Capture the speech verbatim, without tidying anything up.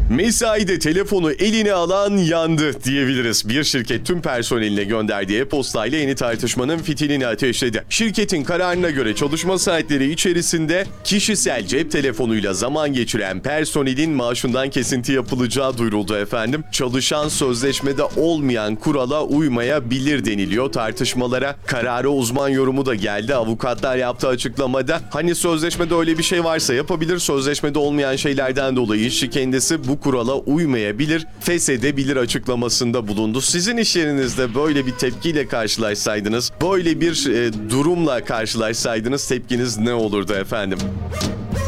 Mesaide telefonu eline alan yandı diyebiliriz. Bir şirket tüm personeline gönderdiği e-postayla yeni tartışmanın fitilini ateşledi. Şirketin kararına göre çalışma saatleri içerisinde kişisel cep telefonuyla zaman geçiren personelin maaşından kesinti yapılacağı duyuruldu efendim. Çalışan sözleşmede olmayan kurala uymayabilir deniliyor tartışmalara. Karara uzman yorumu da geldi. Avukatlar yaptığı açıklamada hani sözleşmede öyle bir şey varsa yapabilir, sözleşmede olmayan şeylerden dolayı işçi kendisi bu kurala uymayabilir, feshedebilir açıklamasında bulundu. Sizin iş yerinizde böyle bir tepkiyle karşılaşsaydınız, böyle bir e, durumla karşılaşsaydınız tepkiniz ne olurdu efendim?